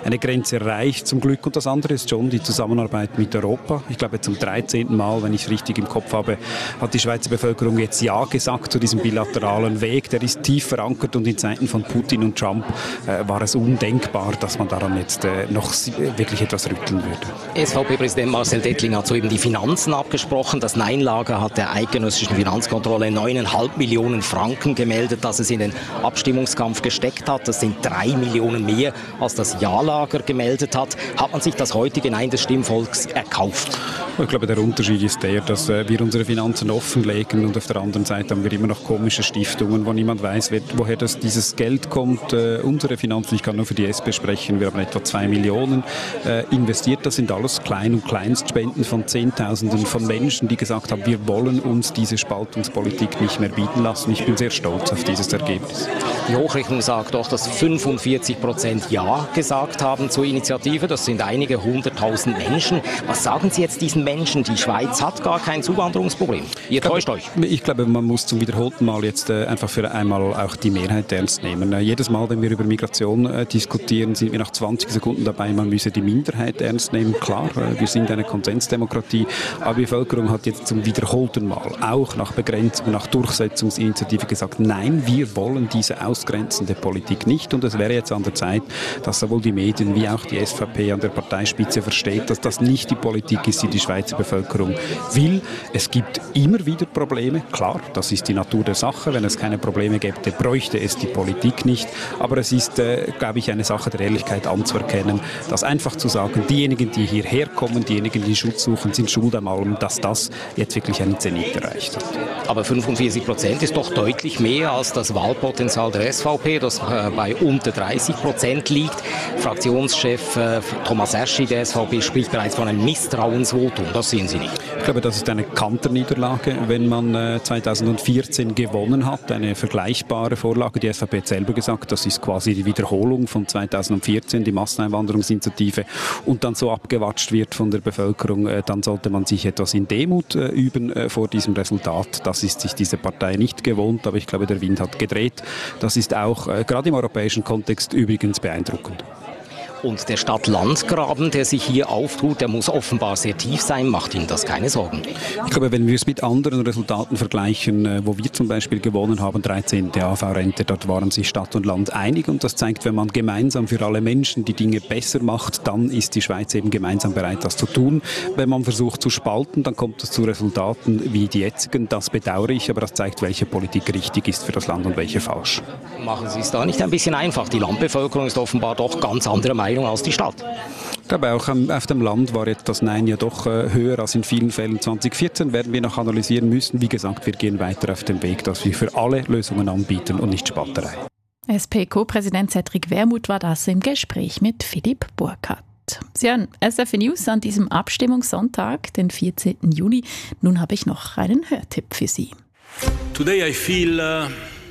eine Grenze erreicht, zum Glück. Und das andere ist schon die Zusammenarbeit mit Europa. Ich glaube, zum 13. Mal, wenn ich es richtig im Kopf habe, hat die Schweizer Bevölkerung jetzt Ja gesagt zu diesem bilateralen Weg. Der ist tief verankert und in Zeiten von Putin und Trump war es undenkbar, dass man daran jetzt noch wirklich etwas rütteln würde. SVP-Präsident Marcel Dettling hat soeben die Finanzen abgesprochen. Das Nein-Lager hat der eidgenössischen Finanzkontrolle 9,5 Millionen Franken gemeldet, dass es in den Abstimmungskampf gesteckt hat. Das sind 3 Millionen mehr, als das Ja-Lager gemeldet hat. Hat man sich das heutige Nein des Stimmvolks erkauft? Ich glaube, der Unterschied ist der, dass wir unsere Finanzen offenlegen und auf der anderen Seite haben wir immer noch komische Stiftungen, wo niemand weiß, woher dieses Geld kommt. Unsere Finanzen, ich kann nur für die SP sprechen, wir haben etwa 2 Millionen investiert. Das sind alles Klein- und Kleinstspenden von Zehntausenden von Menschen, die gesagt haben, wir wollen uns diese Spaltungspolitik nicht mehr bieten lassen. Ich bin sehr stolz auf dieses Ergebnis. Die Hochrechnung sagt doch, dass 45% Ja gesagt haben zur Initiative. Das sind einige 100.000 Menschen. Was sagen Sie jetzt diesen Menschen? Die Schweiz hat gar kein Zuwanderungsproblem. Ihr täuscht euch. Ich glaube, man muss zum wiederholten Mal jetzt einfach für einmal auch die Mehrheit ernst nehmen. Jedes Mal, wenn wir über Migration diskutieren, sind wir nach 20 Sekunden dabei, man müsse die Minderheit ernst nehmen. Klar, wir sind eine Konsensdemokratie, aber die Bevölkerung hat jetzt zum wiederholten Mal, auch nach Begrenzung, nach Durchsetzungsinitiative gesagt, nein, wir wollen diese ausgrenzende Politik nicht. Und es wäre jetzt an der Zeit, dass sowohl die Medien wie auch die SVP an der Parteispitze versteht, dass das nicht die Politik ist, die die Schweizer Bevölkerung will. Es gibt immer wieder Probleme. Klar, das ist die Natur der Sache. Wenn es keine Probleme gäbe, bräuchte es die Politik nicht. Aber es ist, glaube ich, eine Sache der Ehrlichkeit anzuerkennen, dass einfach zu sagen, diejenigen, die hierher kommen, diejenigen, die Schutz suchen, sind schuld am allem, dass das jetzt wirklich einen Zenit erreicht hat. Aber 45% ist doch deutlich mehr als das Wahlpotenzial der SVP, das bei unter 30% liegt. Fraktionschef Thomas Eschi der SVP spricht bereits von einem Misstrauensvotum. Das sehen Sie nicht. Ich glaube, das ist eine Kanterniederlage, wenn man 2014 gewonnen hat, eine vergleichbare Vorlage. Die SVP hat selber gesagt, das ist quasi die Wiederholung von 2014, die Masseneinwanderungsinitiative, und dann so abgewatscht wird von der Bevölkerung, dann sollte man sich etwas in Demut üben vor diesem Resultat. Das ist sich diese Partei nicht gewohnt, aber ich glaube, der Wind hat gedreht. Das ist auch gerade im europäischen Kontext übrigens beeindruckend. Und der Stadt-Land-Graben, der sich hier auftut, der muss offenbar sehr tief sein. Macht Ihnen das keine Sorgen? Ich glaube, wenn wir es mit anderen Resultaten vergleichen, wo wir zum Beispiel gewonnen haben, 13. AV-Rente, dort waren sich Stadt und Land einig. Und das zeigt, wenn man gemeinsam für alle Menschen die Dinge besser macht, dann ist die Schweiz eben gemeinsam bereit, das zu tun. Wenn man versucht zu spalten, dann kommt es zu Resultaten wie die jetzigen. Das bedauere ich, aber das zeigt, welche Politik richtig ist für das Land und welche falsch. Machen Sie es da nicht ein bisschen einfach? Die Landbevölkerung ist offenbar doch ganz anderer Meinung als die Stadt. Ich glaube, auch auf dem Land war jetzt das Nein ja doch höher als in vielen Fällen 2014. Werden wir noch analysieren müssen. Wie gesagt, wir gehen weiter auf dem Weg, dass wir für alle Lösungen anbieten und nicht Spalterei. SP-Co-Präsident Cedric Wermuth war das im Gespräch mit Philipp Burkhardt. Sie hören SRF News an diesem Abstimmungssonntag, den 14. Juni. Nun habe ich noch einen Hörtipp für Sie. Today I feel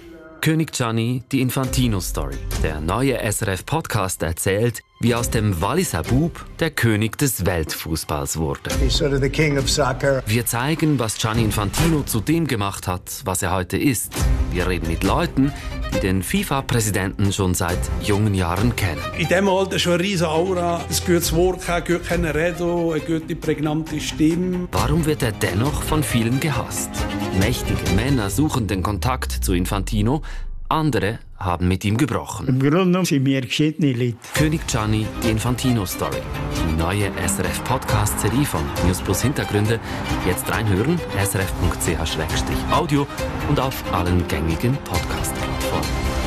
König Gianni, die Infantino-Story. Der neue SRF-Podcast erzählt, wie aus dem Walliser Bub der König des Weltfußballs wurde. He's sort of the king of soccer. Wir zeigen, was Gianni Infantino zu dem gemacht hat, was er heute ist. Wir reden mit Leuten, die den FIFA-Präsidenten schon seit jungen Jahren kennen. in diesem Alter schon eine riesige Aura, ein gutes Wort, ein gut reden, eine gute, prägnante Stimme. Warum wird er dennoch von vielen gehasst? Mächtige Männer suchen den Kontakt zu Infantino, andere haben mit ihm gebrochen. Im Grunde genommen sind wir geschiedene Leute. König Gianni, die Infantino-Story. Die neue SRF-Podcast-Serie von News Plus Hintergründe. Jetzt reinhören, srf.ch/audio und auf allen gängigen Podcast-Plattformen.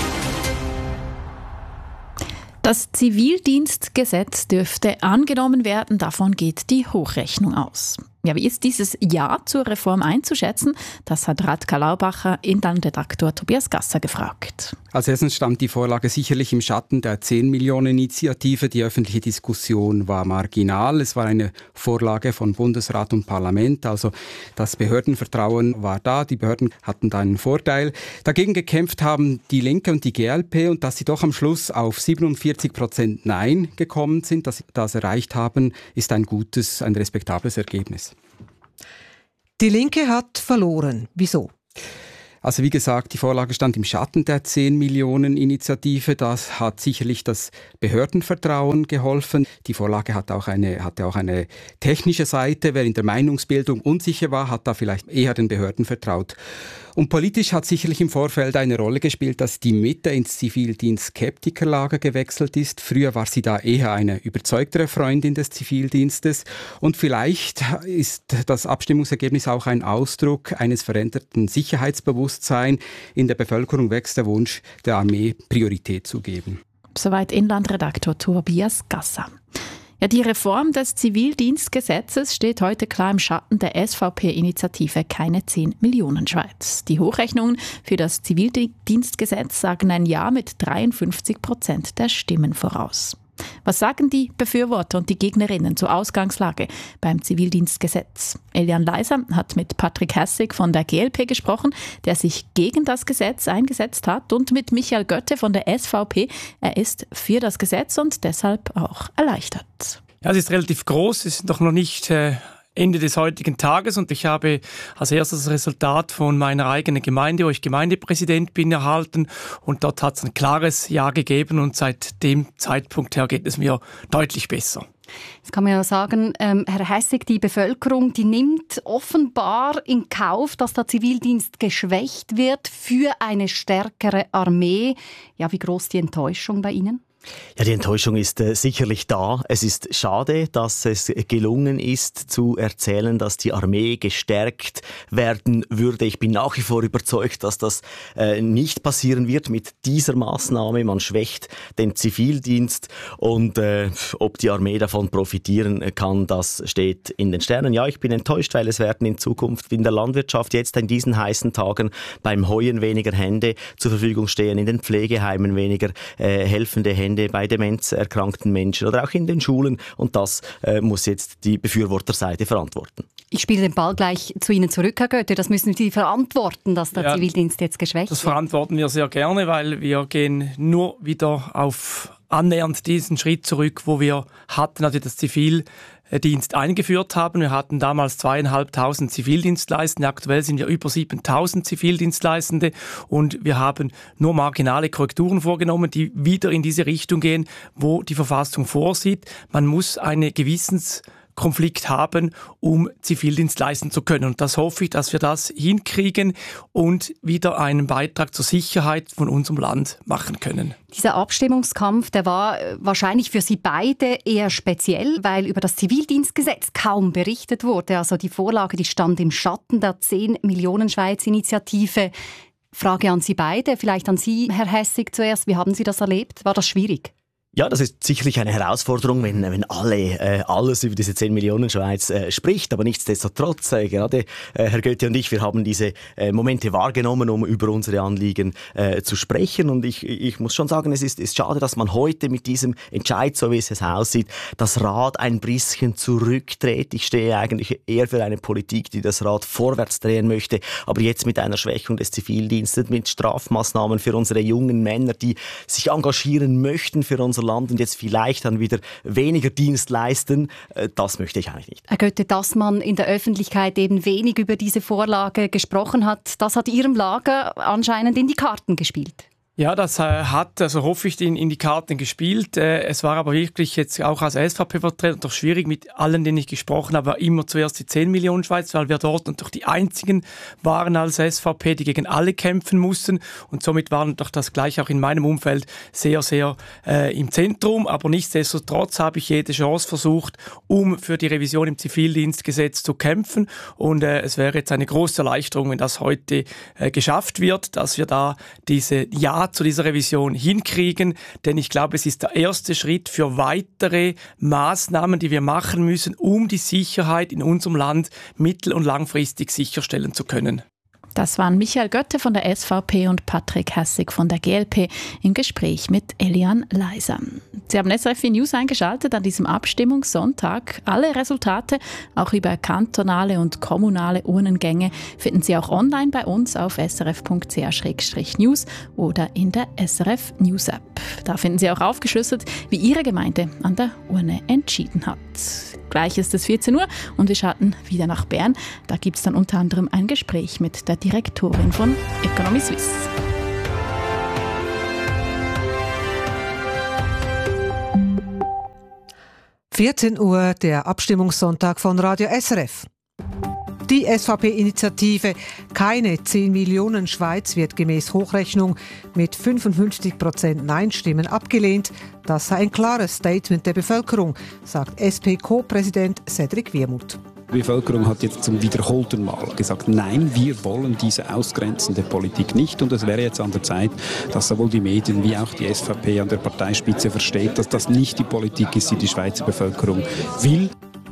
Das Zivildienstgesetz dürfte angenommen werden, davon geht die Hochrechnung aus. Ja, wie ist dieses Ja zur Reform einzuschätzen? Das hat Radka Laubacher Inlandredaktor Tobias Gasser gefragt. Als erstens stand die Vorlage sicherlich im Schatten der 10-Millionen-Initiative. Die öffentliche Diskussion war marginal. Es war eine Vorlage von Bundesrat und Parlament. Also das Behördenvertrauen war da. Die Behörden hatten da einen Vorteil. Dagegen gekämpft haben die Linke und die GLP. Und dass sie doch am Schluss auf 47% Nein gekommen sind, dass sie das erreicht haben, ist ein gutes, ein respektables Ergebnis. Die Linke hat verloren. Wieso? Also wie gesagt, die Vorlage stand im Schatten der 10-Millionen-Initiative. Das hat sicherlich das Behördenvertrauen geholfen. Die Vorlage hatte auch eine technische Seite. Wer in der Meinungsbildung unsicher war, hat da vielleicht eher den Behörden vertraut. Und politisch hat sicherlich im Vorfeld eine Rolle gespielt, dass die Mitte ins Zivildienst-Skeptikerlager gewechselt ist. Früher war sie da eher eine überzeugtere Freundin des Zivildienstes. Und vielleicht ist das Abstimmungsergebnis auch ein Ausdruck eines veränderten Sicherheitsbewusstseins. In der Bevölkerung wächst der Wunsch, der Armee Priorität zu geben. Soweit Inlandredaktor Tobias Gasser. Ja, die Reform des Zivildienstgesetzes steht heute klar im Schatten der SVP-Initiative Keine 10 Millionen Schweiz. Die Hochrechnungen für das Zivildienstgesetz sagen ein Ja mit 53% der Stimmen voraus. Was sagen die Befürworter und die Gegnerinnen zur Ausgangslage beim Zivildienstgesetz? Elian Leiser hat mit Patrick Hässig von der GLP gesprochen, der sich gegen das Gesetz eingesetzt hat, und mit Michael Götte von der SVP. Er ist für das Gesetz und deshalb auch erleichtert. Ja, es ist relativ groß, es ist doch noch nicht Ende des heutigen Tages, und ich habe als erstes das Resultat von meiner eigenen Gemeinde, wo ich Gemeindepräsident bin, erhalten, und dort hat es ein klares Ja gegeben, und seit dem Zeitpunkt her geht es mir deutlich besser. Jetzt kann man ja sagen, Herr Hässig, die Bevölkerung, die nimmt offenbar in Kauf, dass der Zivildienst geschwächt wird für eine stärkere Armee. Ja, wie groß die Enttäuschung bei Ihnen? Ja, die Enttäuschung ist sicherlich da. Es ist schade, dass es gelungen ist, zu erzählen, dass die Armee gestärkt werden würde. Ich bin nach wie vor überzeugt, dass das nicht passieren wird mit dieser Maßnahme. Man schwächt den Zivildienst, und ob die Armee davon profitieren kann, das steht in den Sternen. Ja, ich bin enttäuscht, weil es werden in Zukunft in der Landwirtschaft jetzt in diesen heißen Tagen beim Heuen weniger Hände zur Verfügung stehen, in den Pflegeheimen weniger helfende Hände bei demenzerkrankten Menschen oder auch in den Schulen, und das muss jetzt die Befürworterseite verantworten. Ich spiele den Ball gleich zu Ihnen zurück, Herr Götte. Das müssen Sie verantworten, dass der Zivildienst jetzt geschwächt wird. Das verantworten wir sehr gerne, weil wir gehen nur wieder auf annähernd diesen Schritt zurück, wo wir hatten, als wir das Zivildienst eingeführt haben. Wir hatten damals 2'500 Zivildienstleistende. Aktuell sind wir über 7'000 Zivildienstleistende, und wir haben nur marginale Korrekturen vorgenommen, die wieder in diese Richtung gehen, wo die Verfassung vorsieht. Man muss eine Gewissenskonflikt haben, um Zivildienst leisten zu können. Und das hoffe ich, dass wir das hinkriegen und wieder einen Beitrag zur Sicherheit von unserem Land machen können. Dieser Abstimmungskampf, der war wahrscheinlich für Sie beide eher speziell, weil über das Zivildienstgesetz kaum berichtet wurde. Also die Vorlage, die stand im Schatten der 10 Millionen Schweiz-Initiative. Frage an Sie beide, vielleicht an Sie, Herr Hässig, zuerst. Wie haben Sie das erlebt? War das schwierig? Ja, das ist sicherlich eine Herausforderung, wenn alles über diese 10 Millionen Schweiz spricht. Aber nichtsdestotrotz, gerade Herr Götte und ich, wir haben diese Momente wahrgenommen, um über unsere Anliegen zu sprechen. Und ich muss schon sagen, es ist schade, dass man heute mit diesem Entscheid, so wie es aussieht, das Rad ein bisschen zurückdreht. Ich stehe eigentlich eher für eine Politik, die das Rad vorwärts drehen möchte. Aber jetzt mit einer Schwächung des Zivildienstes, mit Strafmaßnahmen für unsere jungen Männer, die sich engagieren möchten für unser Land und jetzt vielleicht dann wieder weniger Dienst leisten, das möchte ich eigentlich nicht. Herr Götte, dass man in der Öffentlichkeit eben wenig über diese Vorlage gesprochen hat, das hat Ihrem Lager anscheinend in die Karten gespielt. Ja, das hat, also hoffe ich, in die Karten gespielt. Es war aber wirklich jetzt auch als SVP-Vertreter doch schwierig mit allen, denen ich gesprochen habe, immer zuerst die 10 Millionen Schweiz, weil wir dort natürlich die einzigen waren als SVP, die gegen alle kämpfen mussten, und somit waren doch das gleich auch in meinem Umfeld sehr, sehr im Zentrum. Aber nichtsdestotrotz habe ich jede Chance versucht, um für die Revision im Zivildienstgesetz zu kämpfen, und es wäre jetzt eine große Erleichterung, wenn das heute geschafft wird, dass wir da diese zu dieser Revision hinkriegen, denn ich glaube, es ist der erste Schritt für weitere Maßnahmen, die wir machen müssen, um die Sicherheit in unserem Land mittel- und langfristig sicherstellen zu können. Das waren Michael Götte von der SVP und Patrick Hässig von der GLP im Gespräch mit Elian Leiser. Sie haben SRF News eingeschaltet an diesem Abstimmungssonntag. Alle Resultate, auch über kantonale und kommunale Urnengänge, finden Sie auch online bei uns auf srf.ch/news oder in der SRF News App. Da finden Sie auch aufgeschlüsselt, wie Ihre Gemeinde an der Urne entschieden hat. Gleich ist es 14 Uhr und wir schalten wieder nach Bern. Da gibt es dann unter anderem ein Gespräch mit der Direktorin von Economy Suisse. Uhr, der Abstimmungssonntag von Radio SRF. Die SVP-Initiative Keine 10 Millionen Schweiz wird gemäß Hochrechnung mit 55% Nein-Stimmen abgelehnt. Das sei ein klares Statement der Bevölkerung, sagt SP-Co-Präsident Cedric Wiermuth. Die Bevölkerung hat jetzt zum wiederholten Mal gesagt, nein, wir wollen diese ausgrenzende Politik nicht. Und es wäre jetzt an der Zeit, dass sowohl die Medien wie auch die SVP an der Parteispitze versteht, dass das nicht die Politik ist, die die Schweizer Bevölkerung will.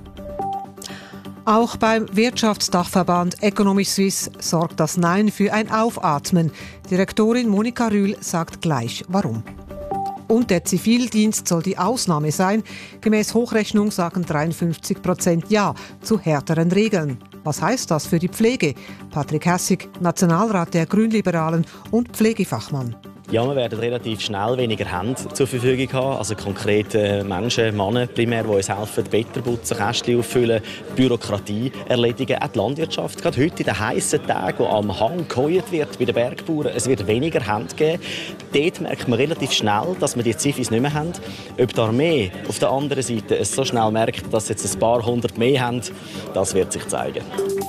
Auch beim Wirtschaftsdachverband Economy Suisse sorgt das Nein für ein Aufatmen. Direktorin Monika Rühl sagt gleich, warum. Und der Zivildienst soll die Ausnahme sein. Gemäß Hochrechnung sagen 53% Ja zu härteren Regeln. Was heißt das für die Pflege? Patrick Hässig, Nationalrat der Grünliberalen und Pflegefachmann. Ja, wir werden relativ schnell weniger Hände zur Verfügung haben. Also konkret Menschen, Männer primär, die uns helfen, Betten putzen, Kästchen auffüllen, Bürokratie erledigen. Auch die Landwirtschaft, gerade heute in den heissen Tagen, wo am Hang geheuert wird bei den Bergbauern, es wird weniger Hände geben. Dort merkt man relativ schnell, dass wir die Zivis nicht mehr haben. Ob die Armee auf der anderen Seite es so schnell merkt, dass jetzt ein paar hundert mehr haben, das wird sich zeigen.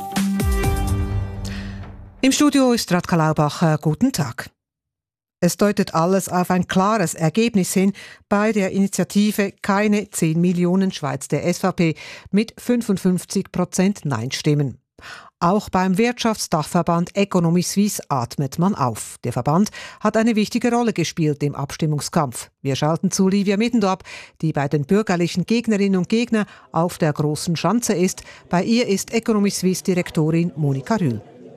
Im Studio ist Radka Laubacher. Guten Tag. Es deutet alles auf ein klares Ergebnis hin bei der Initiative Keine 10 Millionen Schweiz der SVP mit 55% Nein-Stimmen. Auch beim Wirtschaftsdachverband Economy Suisse atmet man auf. Der Verband hat eine wichtige Rolle gespielt im Abstimmungskampf. Wir schalten zu Livia Middendorp, die bei den bürgerlichen Gegnerinnen und Gegnern auf der großen Schanze ist. Bei ihr ist Economy Suisse Direktorin Monika Rühl.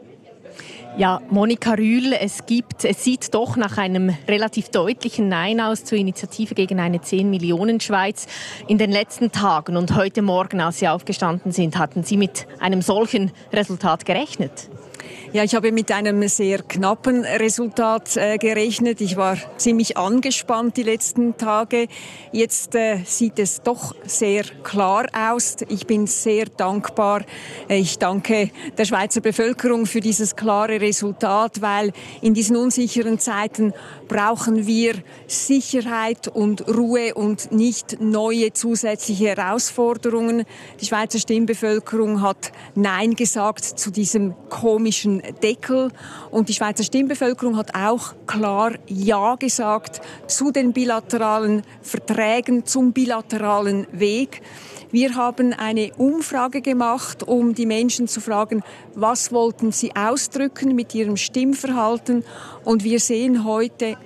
Ja, Monika Rühl, es sieht doch nach einem relativ deutlichen Nein aus zur Initiative gegen eine 10 Millionen Schweiz. In den letzten Tagen und heute Morgen, als Sie aufgestanden sind, hatten Sie mit einem solchen Resultat gerechnet? Ja, ich habe mit einem sehr knappen Resultat gerechnet. Ich war ziemlich angespannt die letzten Tage. Jetzt sieht es doch sehr klar aus. Ich bin sehr dankbar. Ich danke der Schweizer Bevölkerung für dieses klare Resultat, weil in diesen unsicheren Zeiten brauchen wir Sicherheit und Ruhe und nicht neue zusätzliche Herausforderungen. Die Schweizer Stimmbevölkerung hat Nein gesagt zu diesem komischen Deckel. Und die Schweizer Stimmbevölkerung hat auch klar Ja gesagt zu den bilateralen Verträgen, zum bilateralen Weg. Wir haben eine Umfrage gemacht, um die Menschen zu fragen, was wollten sie ausdrücken mit ihrem Stimmverhalten. Und wir sehen heute,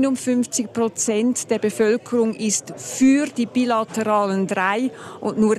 59% der Bevölkerung ist für die bilateralen 3 und nur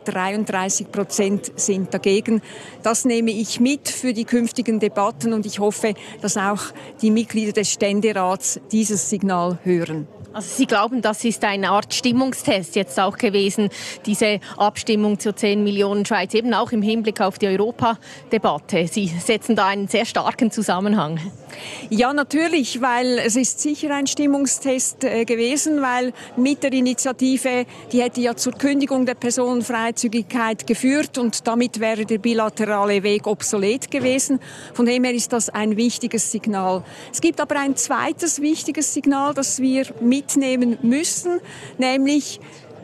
33% sind dagegen. Das nehme ich mit für die künftigen Debatten und ich hoffe, dass auch die Mitglieder des Ständerats dieses Signal hören. Also Sie glauben, das ist eine Art Stimmungstest jetzt auch gewesen, diese Abstimmung zur 10 Millionen Schweiz, eben auch im Hinblick auf die Europadebatte. Sie setzen da einen sehr starken Zusammenhang. Ja, natürlich, weil es ist sicher ein Stimmungstest gewesen, weil mit der Initiative, die hätte ja zur Kündigung der Personenfreizügigkeit geführt und damit wäre der bilaterale Weg obsolet gewesen. Von dem her ist das ein wichtiges Signal. Es gibt aber ein zweites wichtiges Signal, das wir mitnehmen müssen, nämlich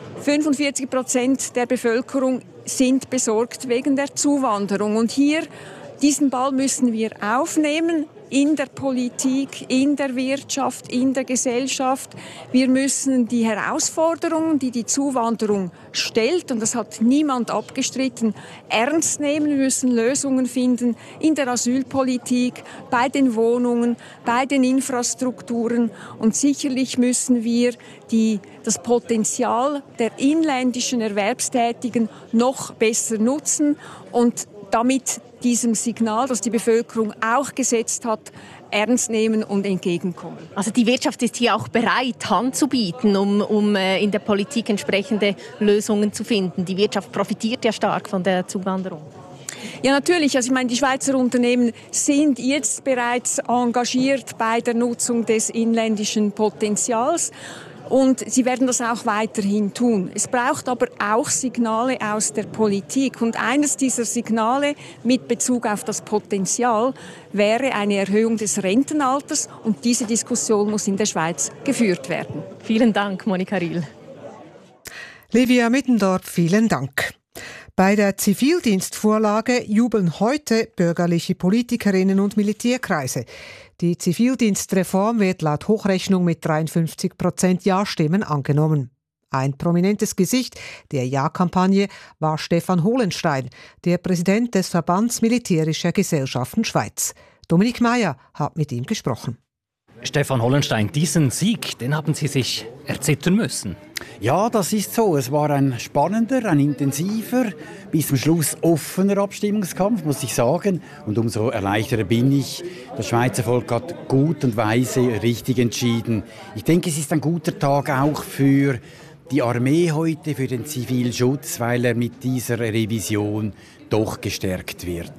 45% der Bevölkerung sind besorgt wegen der Zuwanderung. Und hier, diesen Ball müssen wir aufnehmen. In der Politik, in der Wirtschaft, in der Gesellschaft. Wir müssen die Herausforderungen, die die Zuwanderung stellt, und das hat niemand abgestritten, ernst nehmen. Wir müssen Lösungen finden in der Asylpolitik, bei den Wohnungen, bei den Infrastrukturen. Und sicherlich müssen wir das Potenzial der inländischen Erwerbstätigen noch besser nutzen und damit diesem Signal, das die Bevölkerung auch gesetzt hat, ernst nehmen und entgegenkommen. Also die Wirtschaft ist hier auch bereit, Hand zu bieten, um in der Politik entsprechende Lösungen zu finden. Die Wirtschaft profitiert ja stark von der Zuwanderung. Ja, natürlich. Also ich meine, die Schweizer Unternehmen sind jetzt bereits engagiert bei der Nutzung des inländischen Potenzials. Und sie werden das auch weiterhin tun. Es braucht aber auch Signale aus der Politik. Und eines dieser Signale mit Bezug auf das Potenzial wäre eine Erhöhung des Rentenalters. Und diese Diskussion muss in der Schweiz geführt werden. Vielen Dank, Monika Rühl. Livia Mittendorf, vielen Dank. Bei der Zivildienstvorlage jubeln heute bürgerliche Politikerinnen und Militärkreise. Die Zivildienstreform wird laut Hochrechnung mit 53% Ja-Stimmen angenommen. Ein prominentes Gesicht der Ja-Kampagne war Stefan Holenstein, der Präsident des Verbands Militärischer Gesellschaften Schweiz. Dominik Meyer hat mit ihm gesprochen. Stefan Holenstein, diesen Sieg, den haben Sie sich erzittern müssen. Ja, das ist so. Es war ein spannender, ein intensiver, bis zum Schluss offener Abstimmungskampf, muss ich sagen. Und umso erleichterter bin ich. Das Schweizer Volk hat gut und weise richtig entschieden. Ich denke, es ist ein guter Tag auch für die Armee heute, für den Zivilschutz, weil er mit dieser Revision doch gestärkt wird.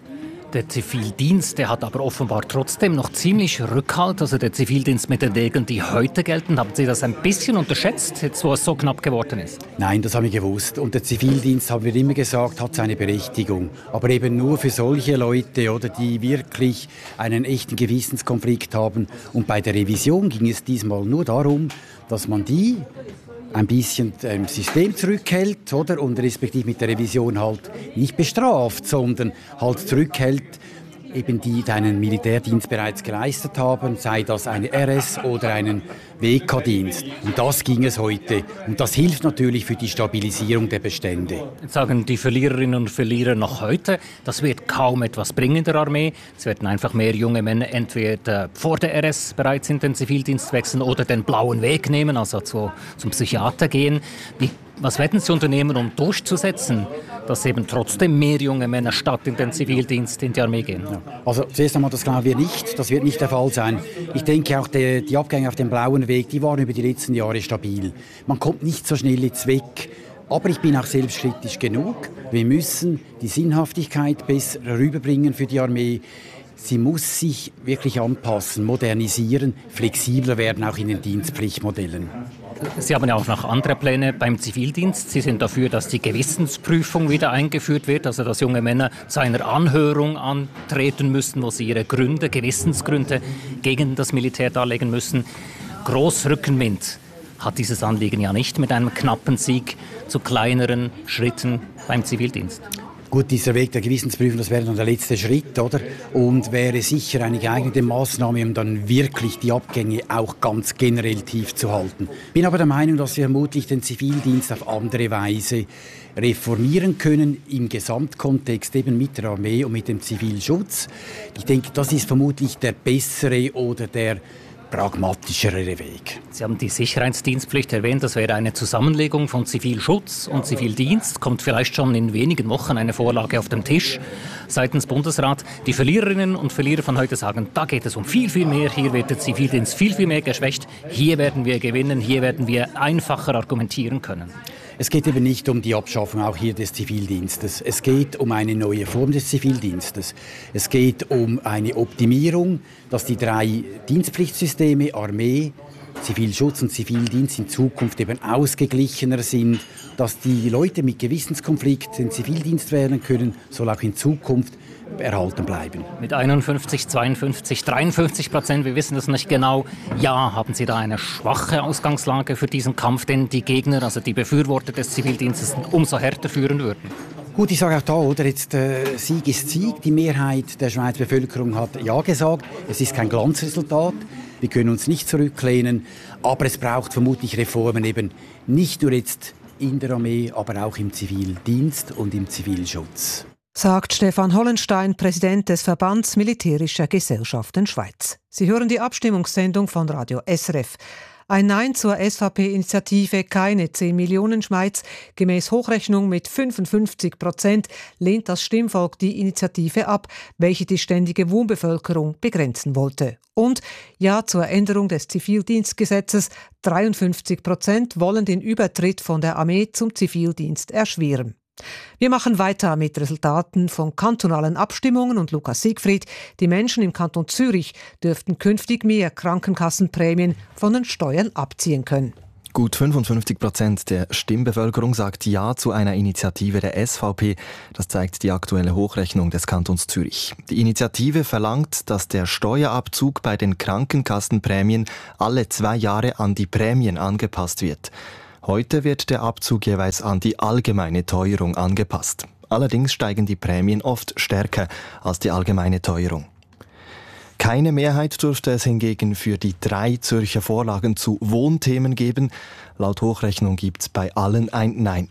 Der Zivildienst, der hat aber offenbar trotzdem noch ziemlich Rückhalt. Also der Zivildienst mit den Regeln, die heute gelten. Haben Sie das ein bisschen unterschätzt, jetzt wo es so knapp geworden ist? Nein, das haben wir gewusst. Und der Zivildienst, haben wir immer gesagt, hat seine Berechtigung. Aber eben nur für solche Leute, oder, die wirklich einen echten Gewissenskonflikt haben. Und bei der Revision ging es diesmal nur darum, dass man die ein bisschen im System zurückhält, oder? Und respektive mit der Revision halt nicht bestraft, sondern halt zurückhält, eben die einen Militärdienst bereits geleistet haben, sei das eine RS oder einen WK-Dienst. Und das ging es heute. Und das hilft natürlich für die Stabilisierung der Bestände. Jetzt sagen die Verliererinnen und Verlierer noch heute, das wird kaum etwas bringen in der Armee. Es werden einfach mehr junge Männer entweder vor der RS bereits in den Zivildienst wechseln oder den blauen Weg nehmen, also zum Psychiater gehen. Was werden Sie unternehmen, um durchzusetzen, dass eben trotzdem mehr junge Männer statt in den Zivildienst in die Armee gehen? Ja. Also zuerst einmal, das glauben wir nicht. Das wird nicht der Fall sein. Ich denke auch, die Abgänge auf dem blauen Weg, die waren über die letzten Jahre stabil. Man kommt nicht so schnell jetzt weg. Aber ich bin auch selbstkritisch genug. Wir müssen die Sinnhaftigkeit besser rüberbringen für die Armee. Sie muss sich wirklich anpassen, modernisieren, flexibler werden, auch in den Dienstpflichtmodellen. Sie haben ja auch noch andere Pläne beim Zivildienst. Sie sind dafür, dass die Gewissensprüfung wieder eingeführt wird, also dass junge Männer zu einer Anhörung antreten müssen, wo sie ihre Gründe, Gewissensgründe gegen das Militär darlegen müssen. Großrückenwind hat dieses Anliegen ja nicht mit einem knappen Sieg zu kleineren Schritten beim Zivildienst. Gut, dieser Weg der Gewissensprüfung, das wäre dann der letzte Schritt, oder? Und wäre sicher eine geeignete Maßnahme, um dann wirklich die Abgänge auch ganz generell tief zu halten. Bin aber der Meinung, dass wir vermutlich den Zivildienst auf andere Weise reformieren können, im Gesamtkontext eben mit der Armee und mit dem Zivilschutz. Ich denke, das ist vermutlich der bessere oder der pragmatischere Weg. Sie haben die Sicherheitsdienstpflicht erwähnt, das wäre eine Zusammenlegung von Zivilschutz und Zivildienst. Kommt vielleicht schon in wenigen Wochen eine Vorlage auf den Tisch seitens Bundesrat. Die Verliererinnen und Verlierer von heute sagen, da geht es um viel, viel mehr. Hier wird der Zivildienst viel, viel mehr geschwächt. Hier werden wir gewinnen, hier werden wir einfacher argumentieren können. Es geht eben nicht um die Abschaffung auch hier des Zivildienstes. Es geht um eine neue Form des Zivildienstes. Es geht um eine Optimierung, dass die 3 Dienstpflichtsysteme, Armee, Zivilschutz und Zivildienst in Zukunft eben ausgeglichener sind, dass die Leute mit Gewissenskonflikt den Zivildienst wählen können, soll auch in Zukunft erhalten bleiben. Mit 51, 52, 53%, wir wissen das nicht genau. Ja, haben Sie da eine schwache Ausgangslage für diesen Kampf, den die Gegner, also die Befürworter des Zivildienstes, umso härter führen würden? Gut, ich sage auch da, oder, jetzt Sieg ist Sieg. Die Mehrheit der Schweizer Bevölkerung hat Ja gesagt. Es ist kein Glanzresultat. Wir können uns nicht zurücklehnen. Aber es braucht vermutlich Reformen eben nicht nur jetzt in der Armee, aber auch im Zivildienst und im Zivilschutz. Sagt Stefan Holenstein, Präsident des Verbands Militärischer Gesellschaften Schweiz. Sie hören die Abstimmungssendung von Radio SRF. Ein Nein zur SVP-Initiative «Keine 10 Millionen Schweiz» gemäß Hochrechnung mit 55% lehnt das Stimmvolk die Initiative ab, welche die ständige Wohnbevölkerung begrenzen wollte. Und Ja zur Änderung des Zivildienstgesetzes, 53% wollen den Übertritt von der Armee zum Zivildienst erschweren. Wir machen weiter mit Resultaten von kantonalen Abstimmungen und Lukas Siegfried. Die Menschen im Kanton Zürich dürften künftig mehr Krankenkassenprämien von den Steuern abziehen können. Gut 55% der Stimmbevölkerung sagt Ja zu einer Initiative der SVP. Das zeigt die aktuelle Hochrechnung des Kantons Zürich. Die Initiative verlangt, dass der Steuerabzug bei den Krankenkassenprämien alle 2 Jahre an die Prämien angepasst wird. Heute wird der Abzug jeweils an die allgemeine Teuerung angepasst. Allerdings steigen die Prämien oft stärker als die allgemeine Teuerung. Keine Mehrheit dürfte es hingegen für die 3 Zürcher Vorlagen zu Wohnthemen geben. Laut Hochrechnung gibt es bei allen ein Nein.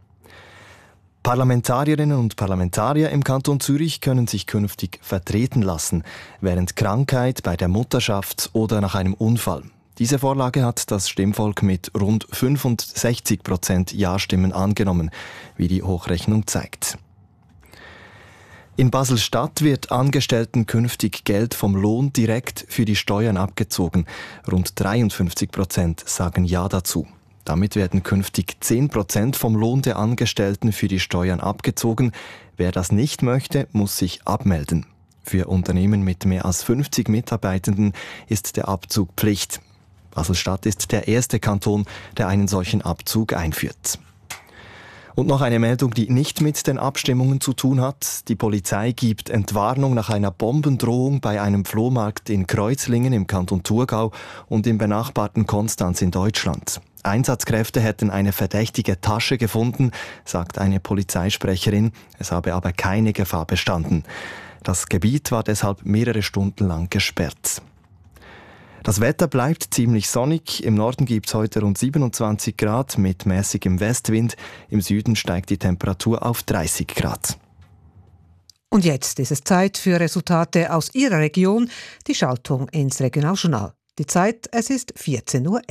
Parlamentarierinnen und Parlamentarier im Kanton Zürich können sich künftig vertreten lassen, während Krankheit, bei der Mutterschaft oder nach einem Unfall. Diese Vorlage hat das Stimmvolk mit rund 65% Ja-Stimmen angenommen, wie die Hochrechnung zeigt. In Basel-Stadt wird Angestellten künftig Geld vom Lohn direkt für die Steuern abgezogen. Rund 53% sagen Ja dazu. Damit werden künftig 10% vom Lohn der Angestellten für die Steuern abgezogen. Wer das nicht möchte, muss sich abmelden. Für Unternehmen mit mehr als 50 Mitarbeitenden ist der Abzug Pflicht. Basel-Stadt ist der erste Kanton, der einen solchen Abzug einführt. Und noch eine Meldung, die nicht mit den Abstimmungen zu tun hat. Die Polizei gibt Entwarnung nach einer Bombendrohung bei einem Flohmarkt in Kreuzlingen im Kanton Thurgau und im benachbarten Konstanz in Deutschland. Einsatzkräfte hätten eine verdächtige Tasche gefunden, sagt eine Polizeisprecherin. Es habe aber keine Gefahr bestanden. Das Gebiet war deshalb mehrere Stunden lang gesperrt. Das Wetter bleibt ziemlich sonnig. Im Norden gibt es heute rund 27 Grad mit mäßigem Westwind. Im Süden steigt die Temperatur auf 30 Grad. Und jetzt ist es Zeit für Resultate aus Ihrer Region. Die Schaltung ins Regionaljournal. Die Zeit, es ist 14:11 Uhr.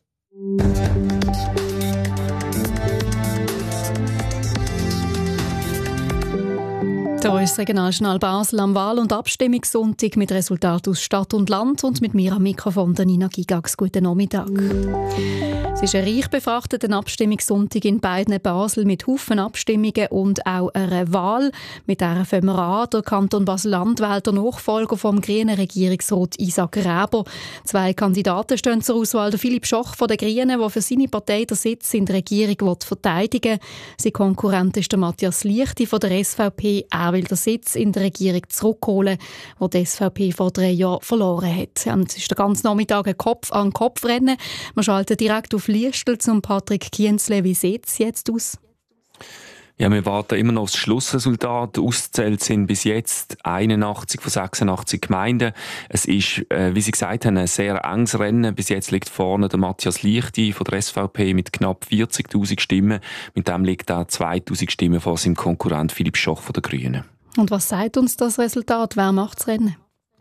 Hier ist das Regionaljournal Basel am Wahl- und Abstimmungssonntag mit Resultaten aus Stadt und Land und mit mir am Mikrofon Nina Gigax. Guten Nachmittag. Es ist ein reich befrachteter Abstimmungssonntag in beiden Basel mit Haufen Abstimmungen und auch einer Wahl. Mit der fangen wir an. Der Kanton Basel-Land wählt den Nachfolger vom grünen Regierungsrat Isaac Räber. 2 Kandidaten stehen zur Auswahl. Der Philipp Schoch von den Grünen, der für seine Partei den Sitz in der Regierung verteidigen will. Sein Konkurrent ist der Matthias Liechti von der SVP. Er will den Sitz in der Regierung zurückholen, den die SVP vor 3 Jahren verloren hat. Und es ist den ganzen Nachmittag ein Kopf-an-Kopf-Rennen. Wir schalten direkt auf Liestel zum Patrick Kienzle. Wie sieht es jetzt aus? Ja, wir warten immer noch auf das Schlussresultat. Ausgezählt sind bis jetzt 81 von 86 Gemeinden. Es ist, wie Sie gesagt haben, ein sehr enges Rennen. Bis jetzt liegt vorne der Matthias Liechti von der SVP mit knapp 40'000 Stimmen. Mit dem liegt er 2'000 Stimmen vor seinem Konkurrent Philipp Schoch von den Grünen. Und was sagt uns das Resultat? Wer macht das Rennen?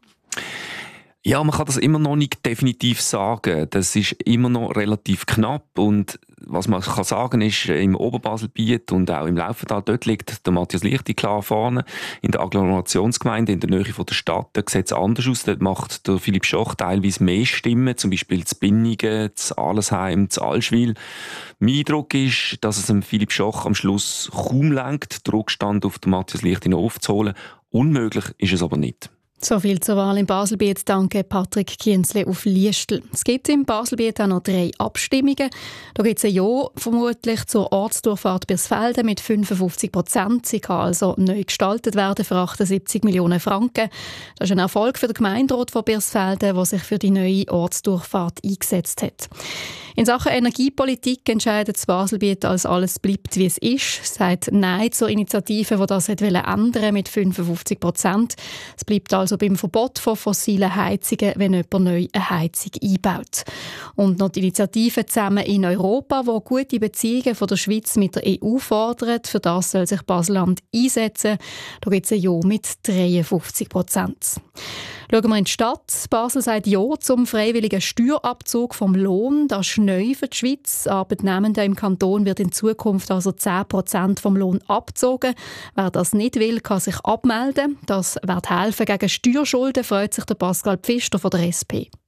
Ja, man kann das immer noch nicht definitiv sagen. Das ist immer noch relativ knapp und was man kann sagen ist, im Oberbaselbiet und auch im Laufental, dort liegt der Matthias Liechti klar vorne. In der Agglomerationsgemeinde, in der Nähe von der Stadt, da sieht es anders aus. Dort macht der Philipp Schoch teilweise mehr Stimmen, zum Beispiel zu Binningen, zu Allesheim, zu Allschwil. Mein Eindruck ist, dass es dem Philipp Schoch am Schluss kaum lenkt, den Rückstand auf den Matthias Liechti noch aufzuholen. Unmöglich ist es aber nicht. So viel zur Wahl im Baselbiet. Danke Patrick Kienzle auf Liestel. Es gibt im Baselbiet auch noch 3 Abstimmungen. Da gibt es ein Ja vermutlich zur Ortsdurchfahrt Birsfelden mit 55%. Sie kann also neu gestaltet werden für 78 Millionen Franken. Das ist ein Erfolg für den Gemeinderat von Birsfelden, der sich für die neue Ortsdurchfahrt eingesetzt hat. In Sachen Energiepolitik entscheidet das Baselbiet, als alles bleibt, wie es ist. Sagt Nein zur Initiative, die das ändern mit 55%. Es bleibt also beim Verbot von fossilen Heizungen, wenn jemand neu eine Heizung einbaut. Und noch die Initiative «Zusammen in Europa», die gute Beziehungen von der Schweiz mit der EU fordert. Für das soll sich Basel-Land einsetzen. Da gibt es ein Ja mit 53%. Schauen wir in die Stadt. Basel sagt Ja zum freiwilligen Steuerabzug vom Lohn. Das ist neu für die Schweiz. Arbeitnehmende im Kanton wird in Zukunft also 10% vom Lohn abgezogen. Wer das nicht will, kann sich abmelden. Das wird helfen gegen Steuerschulden, freut sich der Pascal Pfister von der SP.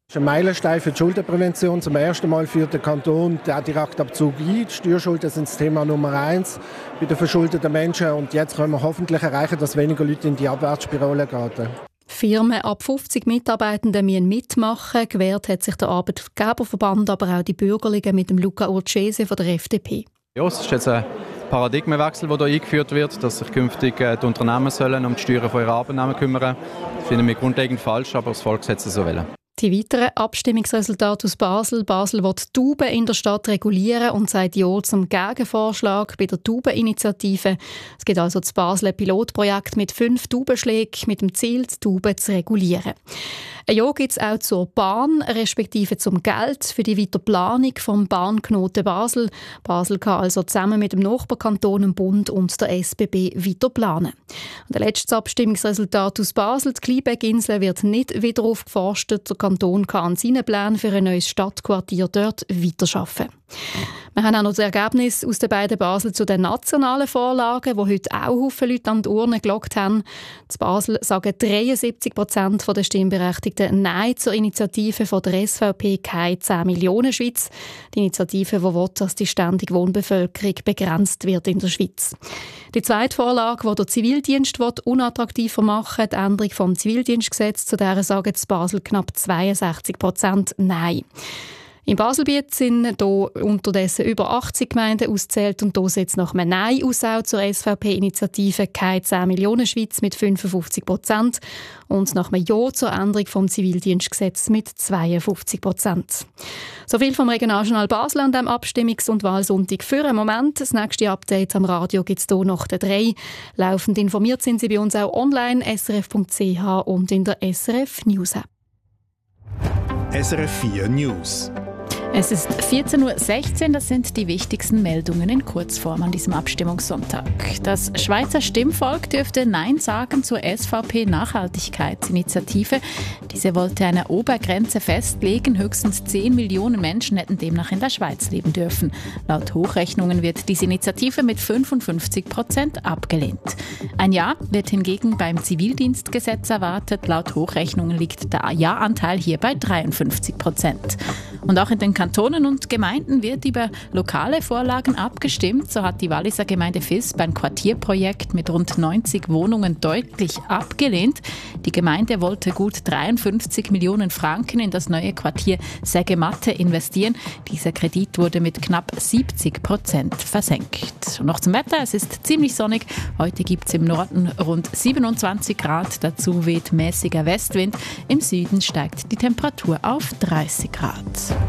Das ist ein Meilenstein für die Schuldenprävention. Zum ersten Mal führt der Kanton den Direktabzug ein. Die Steuerschulden sind das Thema Nummer 1 bei den verschuldeten Menschen. Und jetzt können wir hoffentlich erreichen, dass weniger Leute in die Abwärtsspirale geraten. Firmen ab 50 Mitarbeitenden müssen mitmachen. Gewährt hat sich der Arbeitgeberverband, aber auch die Bürgerlichen mit dem Luca Urcese von der FDP. Ja, es ist jetzt ein Paradigmenwechsel, der hier eingeführt wird, dass sich künftig die Unternehmen sollen um die Steuern von ihren Arbeitnehmern kümmern. Das finden wir grundlegend falsch, aber das Volk setzt es so wollen. Die weiteren Abstimmungsresultate aus Basel. Basel will die Tauben in der Stadt regulieren und sagt Ja zum Gegenvorschlag bei der Taubeninitiative. Es gibt also das Basel Pilotprojekt mit 5 Taubenschlägen mit dem Ziel, die Tauben zu regulieren. Ein Ja gibt es auch zur Bahn, respektive zum Geld für die Weiterplanung vom Bahnknoten Basel. Basel kann also zusammen mit dem Nachbarkanton, dem Bund und der SBB weiterplanen. Und das letzte Abstimmungsresultat aus Basel. Die Kleinberginsel wird nicht wieder aufgeforstet. Der Kanton kann an seinen Plänen für ein neues Stadtquartier dort weiterarbeiten. Wir haben auch noch das Ergebnis aus den beiden Basel zu den nationalen Vorlagen, die heute auch viele Leute an die Urne gelockt haben. In Basel sagen 73% der Stimmberechtigten Nein zur Initiative von der SVP «Keine 10 Millionen Schweiz». Die Initiative, die will, dass die ständige Wohnbevölkerung begrenzt wird in der Schweiz. Die zweite Vorlage, die der Zivildienst unattraktiver machen will, die Änderung vom Zivildienstgesetz, zu der sagen in Basel knapp 62% Nein. In Baselbiet sind hier unterdessen über 80 Gemeinden ausgezählt und hier setzt nach einem Nein aus auch zur SVP-Initiative «Keine 10 Millionen Schweiz» mit 55% und nach einem Ja zur Änderung vom Zivildienstgesetz mit 52%. So viel vom Regionaljournal Basel an diesem Abstimmungs- und Wahlsonntag für einen Moment. Das nächste Update am Radio gibt es hier nach der 3. Laufend informiert sind Sie bei uns auch online, srf.ch und in der SRF News App. SRF 4 News. Es ist 14.16 Uhr, das sind die wichtigsten Meldungen in Kurzform an diesem Abstimmungssonntag. Das Schweizer Stimmvolk dürfte Nein sagen zur SVP-Nachhaltigkeitsinitiative. Diese wollte eine Obergrenze festlegen. Höchstens 10 Millionen Menschen hätten demnach in der Schweiz leben dürfen. Laut Hochrechnungen wird diese Initiative mit 55% abgelehnt. Ein Ja wird hingegen beim Zivildienstgesetz erwartet. Laut Hochrechnungen liegt der Ja-Anteil hier bei 53%. Und auch in den Kantonen und Gemeinden wird über lokale Vorlagen abgestimmt. So hat die Walliser Gemeinde Visp ein Quartierprojekt mit rund 90 Wohnungen deutlich abgelehnt. Die Gemeinde wollte gut 53 Millionen Franken in das neue Quartier Sägematte investieren. Dieser Kredit wurde mit knapp 70% versenkt. Und noch zum Wetter. Es ist ziemlich sonnig. Heute gibt es im Norden rund 27 Grad. Dazu weht mäßiger Westwind. Im Süden steigt die Temperatur auf 30 Grad.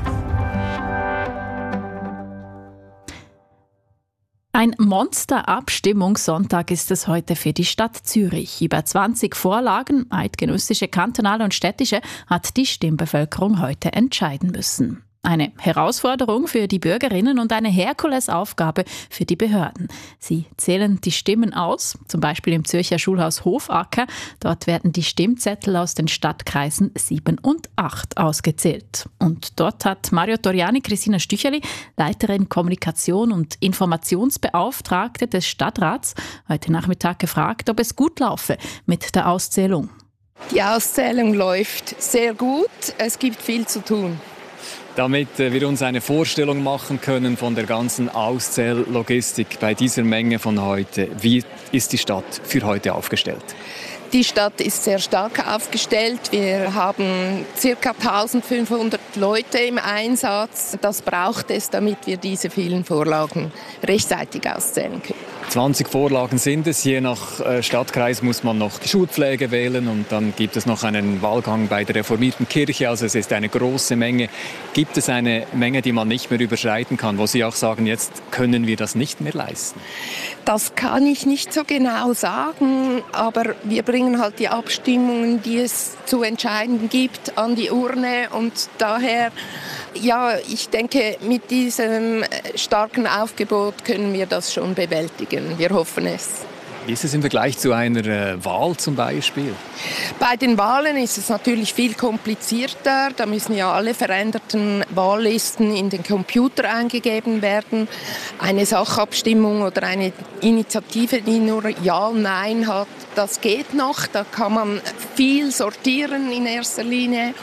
Ein Monster-Abstimmungssonntag ist es heute für die Stadt Zürich. Über 20 Vorlagen, eidgenössische, kantonale und städtische, hat die Stimmbevölkerung heute entscheiden müssen. Eine Herausforderung für die Bürgerinnen und eine Herkulesaufgabe für die Behörden. Sie zählen die Stimmen aus, zum Beispiel im Zürcher Schulhaus Hofacker. Dort werden die Stimmzettel aus den Stadtkreisen 7 und 8 ausgezählt. Und dort hat Mario Toriani Christina Stücherli, Leiterin Kommunikation und Informationsbeauftragte des Stadtrats, heute Nachmittag gefragt, ob es gut laufe mit der Auszählung. Die Auszählung läuft sehr gut. Es gibt viel zu tun. Damit wir uns eine Vorstellung machen können von der ganzen Auszähllogistik bei dieser Menge von heute. Wie ist die Stadt für heute aufgestellt? Die Stadt ist sehr stark aufgestellt. Wir haben ca. 1500 Leute im Einsatz. Das braucht es, damit wir diese vielen Vorlagen rechtzeitig auszählen können. 20 Vorlagen sind es. Je nach Stadtkreis muss man noch die Schulpflege wählen und dann gibt es noch einen Wahlgang bei der reformierten Kirche. Also es ist eine große Menge. Gibt es eine Menge, die man nicht mehr überschreiten kann, wo Sie auch sagen, jetzt können wir das nicht mehr leisten? Das kann ich nicht so genau sagen, aber wir bringen halt die Abstimmungen, die es zu entscheiden gibt, an die Urne und daher, ja, ich denke, mit diesem starken Aufgebot können wir das schon bewältigen. Wir hoffen es. Wie ist es im Vergleich zu einer Wahl zum Beispiel? Bei den Wahlen ist es natürlich viel komplizierter. Da müssen ja alle veränderten Wahllisten in den Computer eingegeben werden. Eine Sachabstimmung oder eine Initiative, die nur Ja, Nein hat, das geht noch. Da kann man viel sortieren in erster Linie.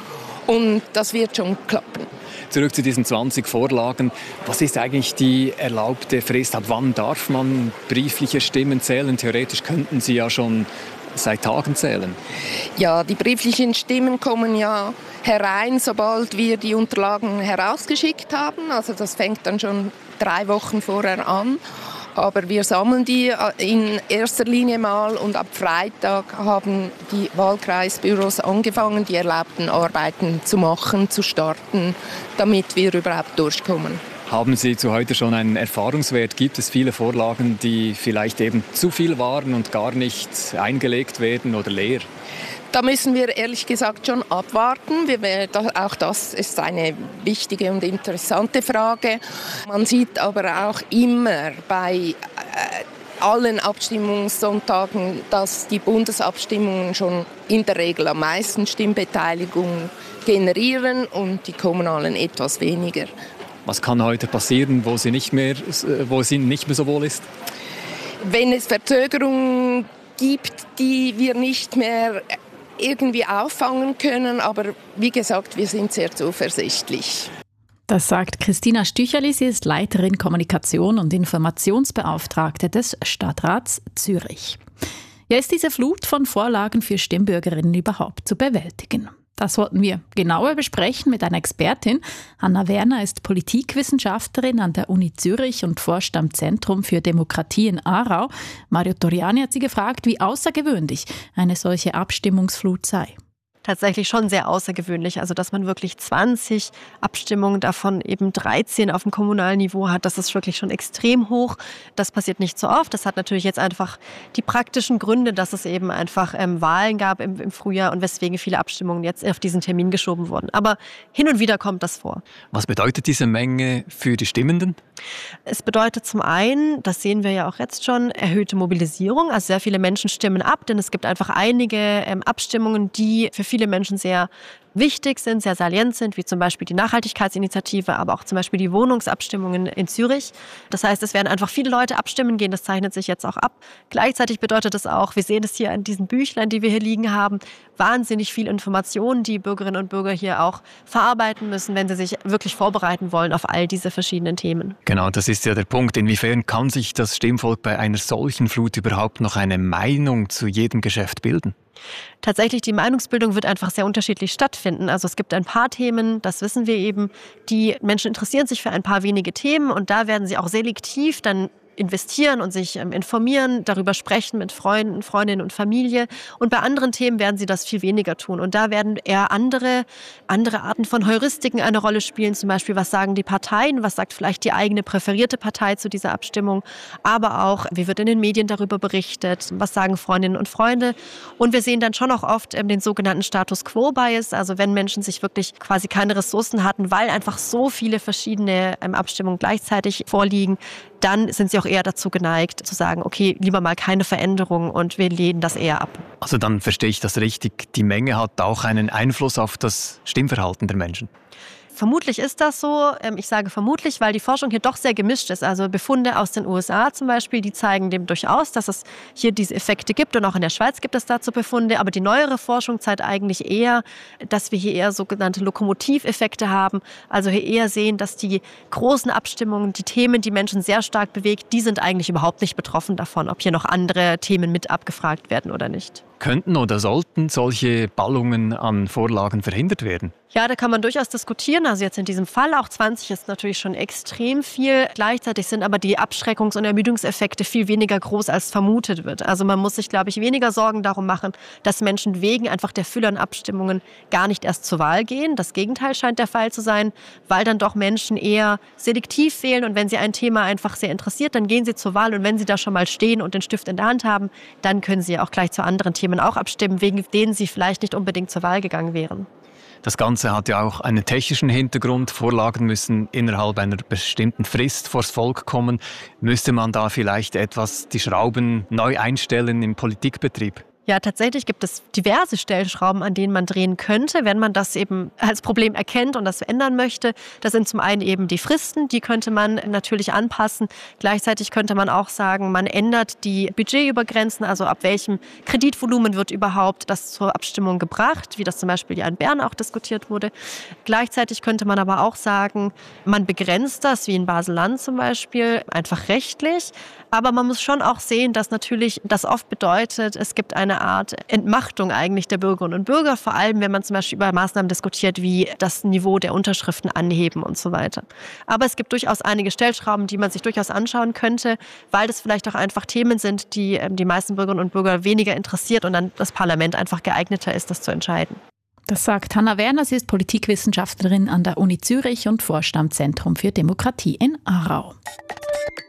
und das wird schon klappen. Zurück zu diesen 20 Vorlagen. Was ist eigentlich die erlaubte Frist? Ab wann darf man briefliche Stimmen zählen? Theoretisch könnten Sie ja schon seit Tagen zählen. Ja, die brieflichen Stimmen kommen ja herein, sobald wir die Unterlagen herausgeschickt haben. Also das fängt dann schon 3 Wochen vorher an. Aber wir sammeln die in erster Linie mal und ab Freitag haben die Wahlkreisbüros angefangen, die erlaubten Arbeiten zu machen, zu starten, damit wir überhaupt durchkommen. Haben Sie zu heute schon einen Erfahrungswert? Gibt es viele Vorlagen, die vielleicht eben zu viel waren und gar nicht eingelegt werden oder leer? Da müssen wir ehrlich gesagt schon abwarten. Auch das ist eine wichtige und interessante Frage. Man sieht aber auch immer bei allen Abstimmungssonntagen, dass die Bundesabstimmungen schon in der Regel am meisten Stimmbeteiligung generieren und die kommunalen etwas weniger. Was kann heute passieren, wo es nicht mehr so wohl ist? Wenn es Verzögerungen gibt, die wir nicht mehr irgendwie auffangen können, aber wie gesagt, wir sind sehr zuversichtlich. Das sagt Christina Stücherli, sie ist Leiterin Kommunikation und Informationsbeauftragte des Stadtrats Zürich. Ja, ist diese Flut von Vorlagen für Stimmbürgerinnen überhaupt zu bewältigen? Das wollten wir genauer besprechen mit einer Expertin. Hanna Werner ist Politikwissenschaftlerin an der Uni Zürich und forscht am Zentrum für Demokratie in Aarau. Mario Toriani hat sie gefragt, wie außergewöhnlich eine solche Abstimmungsflut sei. Tatsächlich schon sehr außergewöhnlich. Also dass man wirklich 20 Abstimmungen, davon eben 13 auf dem kommunalen Niveau hat, das ist wirklich schon extrem hoch. Das passiert nicht so oft. Das hat natürlich jetzt einfach die praktischen Gründe, dass es eben einfach Wahlen gab im Frühjahr und weswegen viele Abstimmungen jetzt auf diesen Termin geschoben wurden. Aber hin und wieder kommt das vor. Was bedeutet diese Menge für die Stimmenden? Es bedeutet zum einen, das sehen wir ja auch jetzt schon, erhöhte Mobilisierung. Also sehr viele Menschen stimmen ab, denn es gibt einfach einige Abstimmungen, die für viele Menschen sehr wichtig sind, sehr salient sind, wie zum Beispiel die Nachhaltigkeitsinitiative, aber auch zum Beispiel die Wohnungsabstimmungen in Zürich. Das heißt, es werden einfach viele Leute abstimmen gehen, das zeichnet sich jetzt auch ab. Gleichzeitig bedeutet es auch, wir sehen es hier an diesen Büchlein, die wir hier liegen haben, wahnsinnig viel Informationen, die Bürgerinnen und Bürger hier auch verarbeiten müssen, wenn sie sich wirklich vorbereiten wollen auf all diese verschiedenen Themen. Genau, das ist ja der Punkt. Inwiefern kann sich das Stimmvolk bei einer solchen Flut überhaupt noch eine Meinung zu jedem Geschäft bilden? Tatsächlich, die Meinungsbildung wird einfach sehr unterschiedlich stattfinden. Also es gibt ein paar Themen, das wissen wir eben, die Menschen interessieren sich für ein paar wenige Themen und da werden sie auch selektiv dann investieren und sich informieren, darüber sprechen mit Freunden, Freundinnen und Familie. Und bei anderen Themen werden sie das viel weniger tun. Und da werden eher andere Arten von Heuristiken eine Rolle spielen. Zum Beispiel, was sagen die Parteien, was sagt vielleicht die eigene präferierte Partei zu dieser Abstimmung. Aber auch, wie wird in den Medien darüber berichtet, was sagen Freundinnen und Freunde. Und wir sehen dann schon auch oft den sogenannten Status-Quo-Bias. Also wenn Menschen sich wirklich quasi keine Ressourcen hatten, weil einfach so viele verschiedene Abstimmungen gleichzeitig vorliegen, dann sind sie auch eher dazu geneigt, zu sagen, okay, lieber mal keine Veränderung und wir lehnen das eher ab. Also dann verstehe ich das richtig, die Menge hat auch einen Einfluss auf das Stimmverhalten der Menschen. Vermutlich ist das so. Ich sage vermutlich, weil die Forschung hier doch sehr gemischt ist. Also Befunde aus den USA zum Beispiel, die zeigen dem durchaus, dass es hier diese Effekte gibt. Und auch in der Schweiz gibt es dazu Befunde. Aber die neuere Forschung zeigt eigentlich eher, dass wir hier eher sogenannte Lokomotiveffekte haben. Also hier eher sehen, dass die großen Abstimmungen, die Themen, die Menschen sehr stark bewegt, die sind eigentlich überhaupt nicht betroffen davon, ob hier noch andere Themen mit abgefragt werden oder nicht. Könnten oder sollten solche Ballungen an Vorlagen verhindert werden? Ja, da kann man durchaus diskutieren. Also jetzt in diesem Fall auch 20 ist natürlich schon extrem viel. Gleichzeitig sind aber die Abschreckungs- und Ermüdungseffekte viel weniger groß, als vermutet wird. Also man muss sich, glaube ich, weniger Sorgen darum machen, dass Menschen wegen einfach der Fülle an Abstimmungen gar nicht erst zur Wahl gehen. Das Gegenteil scheint der Fall zu sein, weil dann doch Menschen eher selektiv wählen. Und wenn sie ein Thema einfach sehr interessiert, dann gehen sie zur Wahl. Und wenn sie da schon mal stehen und den Stift in der Hand haben, dann können sie auch gleich zu anderen Themen auch abstimmen, wegen denen sie vielleicht nicht unbedingt zur Wahl gegangen wären. Das Ganze hat ja auch einen technischen Hintergrund. Vorlagen müssen innerhalb einer bestimmten Frist vors Volk kommen. Müsste man da vielleicht etwas die Schrauben neu einstellen im Politikbetrieb? Ja, tatsächlich gibt es diverse Stellschrauben, an denen man drehen könnte, wenn man das eben als Problem erkennt und das ändern möchte. Das sind zum einen eben die Fristen, die könnte man natürlich anpassen. Gleichzeitig könnte man auch sagen, man ändert die Budgetübergrenzen, also ab welchem Kreditvolumen wird überhaupt das zur Abstimmung gebracht, wie das zum Beispiel ja in Bern auch diskutiert wurde. Gleichzeitig könnte man aber auch sagen, man begrenzt das, wie in Basel-Land zum Beispiel, einfach rechtlich. Aber man muss schon auch sehen, dass natürlich das oft bedeutet, es gibt eine Art Entmachtung eigentlich der Bürgerinnen und Bürger, vor allem wenn man zum Beispiel über Maßnahmen diskutiert, wie das Niveau der Unterschriften anheben und so weiter. Aber es gibt durchaus einige Stellschrauben, die man sich durchaus anschauen könnte, weil das vielleicht auch einfach Themen sind, die die meisten Bürgerinnen und Bürger weniger interessiert und dann das Parlament einfach geeigneter ist, das zu entscheiden. Das sagt Hanna Werner, sie ist Politikwissenschaftlerin an der Uni Zürich und forscht am Zentrum für Demokratie in Aarau.